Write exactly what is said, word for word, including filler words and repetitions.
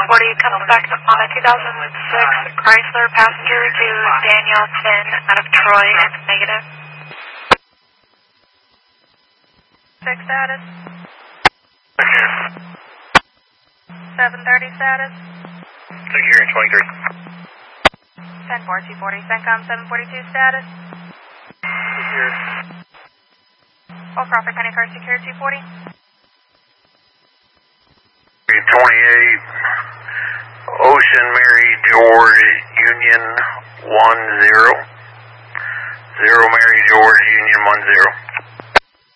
forty comes back on a two thousand six Chrysler passenger to Daniel ten out of Troy and negative. Six status. seven thirty status. Securing twenty-three. ten four two forty, CENTCOM seven forty-two status. Secured. All Crawford County car secured two forty. twenty-eight, Ocean Mary George Union one zero. zero Mary George Union one zero.